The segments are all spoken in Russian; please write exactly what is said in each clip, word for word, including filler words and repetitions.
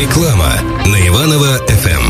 Реклама на Иваново эф эм.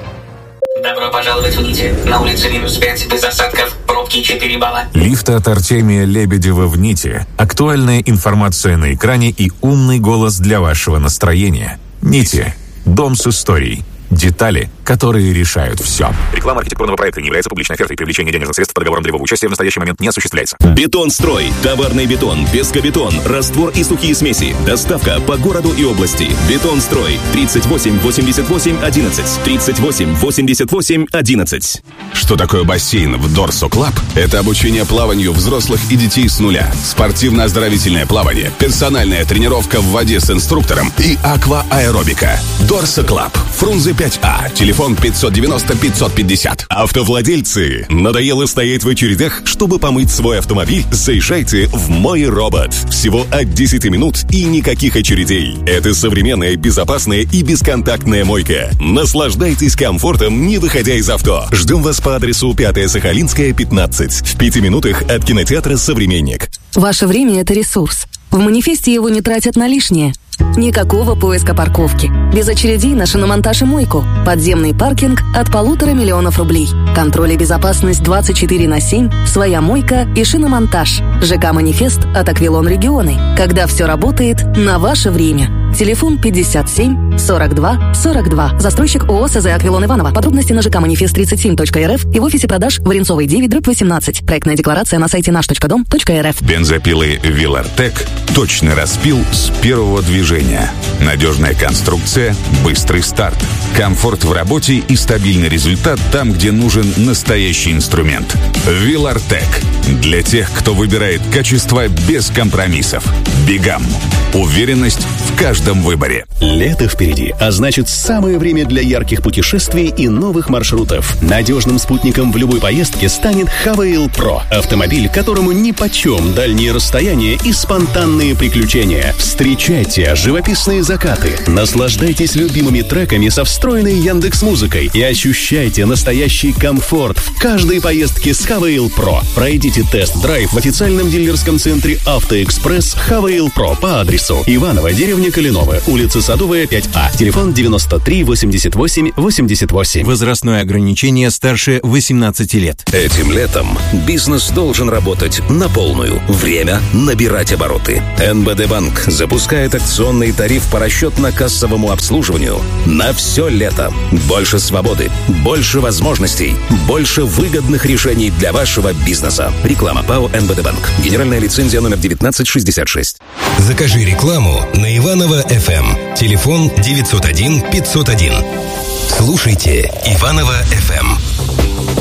Добро пожаловать в Нити. На улице минус пять, без осадков, пробки четыре балла. Лифт от Артемия Лебедева в Нити. Актуальная информация на экране и умный голос для вашего настроения. Нити. Дом с историей. Детали, которые решают все. Реклама архитектурного проекта не является публичной офертой. Привлечение денежных средств по договорам долевого участия в настоящий момент не осуществляется. Бетонстрой. Товарный бетон, пескобетон, раствор и сухие смеси. Доставка по городу и области. Бетонстрой. тридцать восемь восемьдесят восемь одиннадцать. тридцать восемь восемьдесят восемь одиннадцать. Что такое бассейн в Дорсо Клаб? Это обучение плаванию взрослых и детей с нуля. Спортивно-оздоровительное плавание, персональная тренировка в воде с инструктором и аквааэробика. Дорсо Клаб. Фрунзе пять А. Телефон пятьсот девяносто пятьсот пятьдесят. Автовладельцы, надоело стоять в очередях, чтобы помыть свой автомобиль? Заезжайте в Мой Робот. Всего от десяти минут и никаких очередей. Это современная, безопасная и бесконтактная мойка. Наслаждайтесь комфортом, не выходя из авто. Ждем вас по адресу пятая Сахалинская, пятнадцать. В пяти минутах от кинотеатра «Современник». Ваше время – это ресурс. В манифесте его не тратят на лишнее. Никакого поиска парковки. Без очередей на шиномонтаж и мойку. Подземный паркинг от полутора миллионов рублей. Контроль и безопасность двадцать четыре на семь. Своя мойка и шиномонтаж. ЖК «Манифест» от Аквилон Регионы. Когда все работает на ваше время. Телефон пятьдесят семь сорок два сорок два. Застройщик ООО СЗ «Аквилон Иваново». Подробности на ЖК «Манифест» тридцать семь точка эр эф и в офисе продаж Варенцовой девять дробь восемнадцать. Проектная декларация на сайте наш точка дом точка эр эф. Бензопилы «Вилартек» — точный распил с первого движения. Надежная конструкция, быстрый старт, комфорт в работе и стабильный результат там, где нужен настоящий инструмент. «Вилартек» — для тех, кто выбирает качество без компромиссов. «Бигам» — уверенность в каждом выборе. Лето впереди, а значит самое время для ярких путешествий и новых маршрутов. Надежным спутником в любой поездке станет Хавейл Про. Автомобиль, которому нипочем дальние расстояния и спонтанные приключения. Встречайте живописные закаты, наслаждайтесь любимыми треками со встроенной Яндекс.Музыкой и ощущайте настоящий комфорт в каждой поездке с Хавейл Про. Пройдите тест-драйв в официальном дилерском центре «Автоэкспресс» Хавейл Про по адресу Иваново, деревня Калиново, улица Садовая, пять А, телефон девяносто три восемьдесят восемь восемьдесят восемь. Возрастное ограничение старше восемнадцати лет. Этим летом бизнес должен работать на полную. Время набирать обороты. эн бэ дэ Банк запускает акционный тариф по расчетно-кассовому обслуживанию на все лето. Больше свободы, больше возможностей, больше выгодных решений для вашего бизнеса. Реклама ПАО эн бэ дэ Банк. Генеральная лицензия номер девятнадцать шестьдесят шесть. Закажи рекламу на Иваново эф эм. Телефон девятьсот один пятьсот один. Слушайте Иваново эф эм.